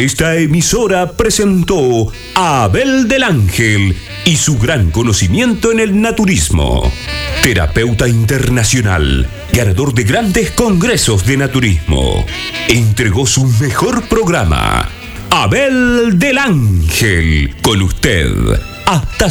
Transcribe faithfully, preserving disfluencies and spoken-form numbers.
Esta emisora presentó a Abel del Ángel y su gran conocimiento en el naturismo. Terapeuta internacional, ganador de grandes congresos de naturismo. Entregó su mejor programa. Abel del Ángel, con usted, hasta